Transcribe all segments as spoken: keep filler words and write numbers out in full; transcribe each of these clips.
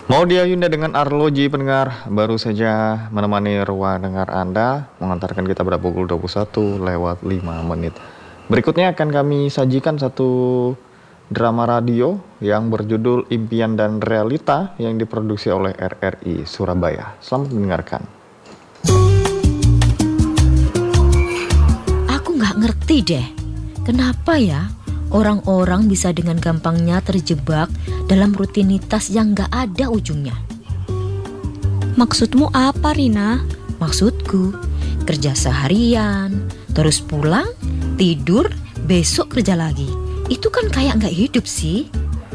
Mau dia Yunda dengan Arloji pendengar baru saja menemani ruang dengar Anda mengantarkan kita pada pukul dua puluh satu lewat lima menit. Berikutnya akan kami sajikan satu drama radio yang berjudul Impian dan Realita yang diproduksi oleh R R I Surabaya. Selamat mendengarkan. Aku nggak ngerti deh, kenapa ya orang-orang bisa dengan gampangnya terjebak dalam rutinitas yang gak ada ujungnya. Maksudmu apa, Rina? Maksudku, kerja seharian, terus pulang, tidur, besok kerja lagi. Itu kan kayak gak hidup sih.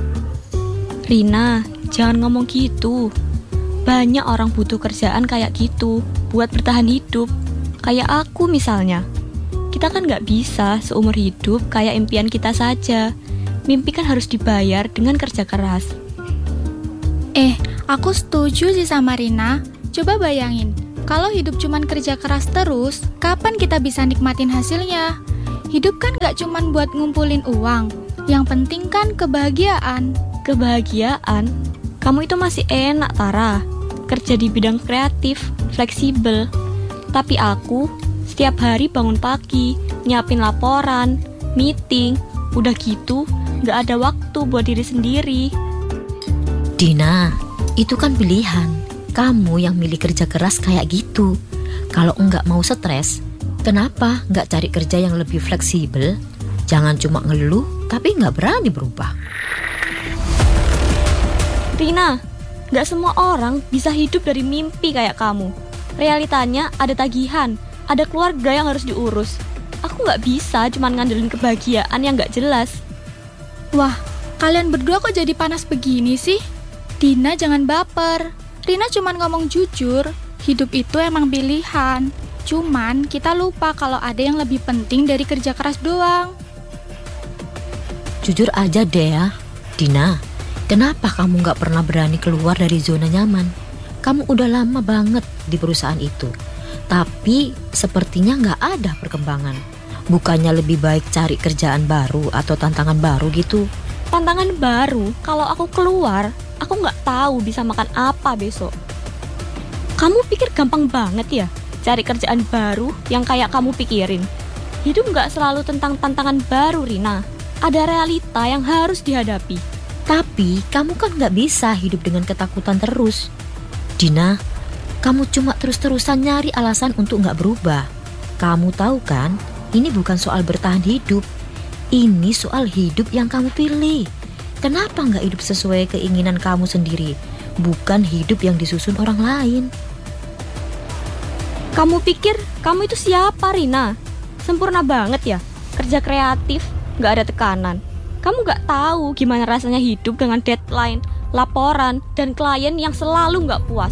Rina, jangan ngomong gitu. Banyak orang butuh kerjaan kayak gitu buat bertahan hidup. Kayak aku misalnya. Kita kan gak bisa seumur hidup kayak impian kita saja. Mimpi kan harus dibayar dengan kerja keras. Eh, aku setuju sih sama Rina. Coba bayangin, kalau hidup cuman kerja keras terus, kapan kita bisa nikmatin hasilnya? Hidup kan gak cuman buat ngumpulin uang. Yang penting kan kebahagiaan. Kebahagiaan? Kamu itu masih enak, Tara. Kerja di bidang kreatif, fleksibel. Tapi aku setiap hari bangun pagi, nyiapin laporan, meeting, udah gitu gak ada waktu buat diri sendiri. Dina, itu kan pilihan. Kamu yang milih kerja keras kayak gitu. Kalau enggak mau stres, kenapa enggak cari kerja yang lebih fleksibel? Jangan cuma ngeluh, tapi enggak berani berubah. Rina, gak semua orang bisa hidup dari mimpi kayak kamu. Realitanya ada tagihan, ada keluarga yang harus diurus. Aku gak bisa cuma ngandelin kebahagiaan yang gak jelas. Wah, kalian berdua kok jadi panas begini sih? Dina jangan baper. Rina cuma ngomong jujur. Hidup itu emang pilihan. Cuman kita lupa kalau ada yang lebih penting dari kerja keras doang. Jujur aja deh ya, Dina. Kenapa kamu gak pernah berani keluar dari zona nyaman? Kamu udah lama banget di perusahaan itu. Tapi sepertinya nggak ada perkembangan. Bukannya lebih baik cari kerjaan baru atau tantangan baru gitu? Tantangan baru? Kalau aku keluar, aku nggak tahu bisa makan apa besok. Kamu pikir gampang banget ya cari kerjaan baru yang kayak kamu pikirin? Hidup nggak selalu tentang tantangan baru, Rina. Ada realita yang harus dihadapi. Tapi kamu kan nggak bisa hidup dengan ketakutan terus. Dina, kamu cuma terus-terusan nyari alasan untuk nggak berubah. Kamu tahu kan, ini bukan soal bertahan hidup. Ini soal hidup yang kamu pilih. Kenapa nggak hidup sesuai keinginan kamu sendiri, bukan hidup yang disusun orang lain? Kamu pikir kamu itu siapa, Rina? Sempurna banget ya, kerja kreatif, nggak ada tekanan. Kamu nggak tahu gimana rasanya hidup dengan deadline, laporan, dan klien yang selalu nggak puas.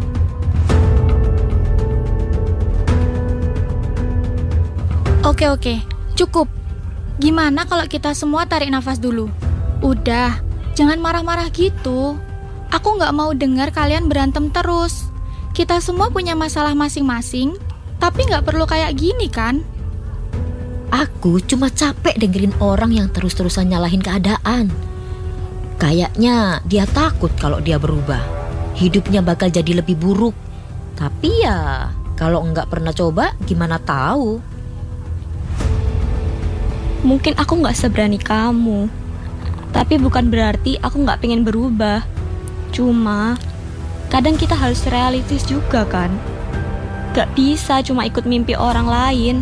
Oke oke, cukup. Gimana kalau kita semua tarik nafas dulu? Udah, jangan marah-marah gitu. Aku gak mau dengar kalian berantem terus. Kita semua punya masalah masing-masing, tapi gak perlu kayak gini kan? Aku cuma capek dengerin orang yang terus-terusan nyalahin keadaan. Kayaknya dia takut kalau dia berubah, hidupnya bakal jadi lebih buruk. Tapi ya, kalau nggak pernah coba, gimana tahu? Mungkin aku gak seberani kamu, tapi bukan berarti aku gak pengen berubah. Cuma, kadang kita harus realistis juga kan. Gak bisa cuma ikut mimpi orang lain.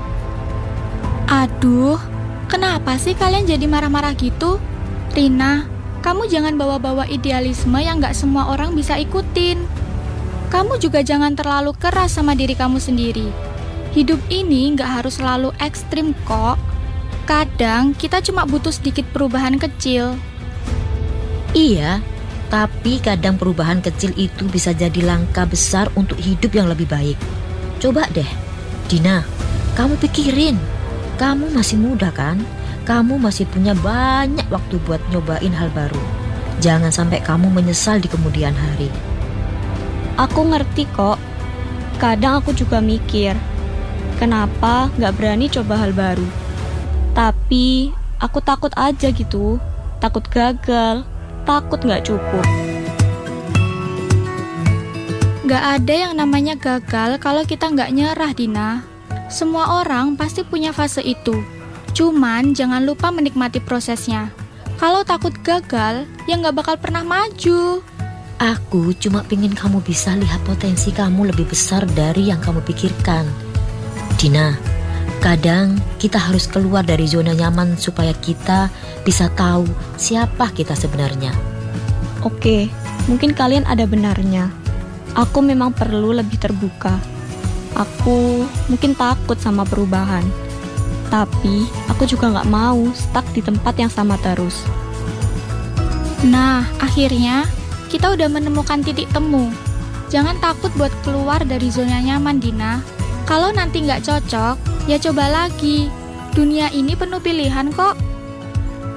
Aduh, kenapa sih kalian jadi marah-marah gitu? Rina, kamu jangan bawa-bawa idealisme yang gak semua orang bisa ikutin. Kamu juga jangan terlalu keras sama diri kamu sendiri. Hidup ini gak harus selalu ekstrim kok. Kadang kita cuma butuh sedikit perubahan kecil. Iya, tapi kadang perubahan kecil itu bisa jadi langkah besar untuk hidup yang lebih baik. Coba deh, Dina, kamu pikirin. Kamu masih muda kan? Kamu masih punya banyak waktu buat nyobain hal baru. Jangan sampai kamu menyesal di kemudian hari. Aku ngerti kok. Kadang aku juga mikir, kenapa gak berani coba hal baru. Tapi aku takut aja gitu. Takut gagal, takut gak cukup. Nggak ada yang namanya gagal kalau kita nggak nyerah, Dina. Semua orang pasti punya fase itu. Cuman jangan lupa menikmati prosesnya. Kalau takut gagal, ya nggak bakal pernah maju. Aku cuma pengen kamu bisa lihat potensi kamu lebih besar dari yang kamu pikirkan. Dina, kadang kita harus keluar dari zona nyaman supaya kita bisa tahu siapa kita sebenarnya. Oke, mungkin kalian ada benarnya. Aku memang perlu lebih terbuka. Aku mungkin takut sama perubahan. Tapi aku juga nggak mau stuck di tempat yang sama terus. Nah, akhirnya kita udah menemukan titik temu. Jangan takut buat keluar dari zona nyaman, Dina. Kalau nanti nggak cocok, ya coba lagi. Dunia ini penuh pilihan kok.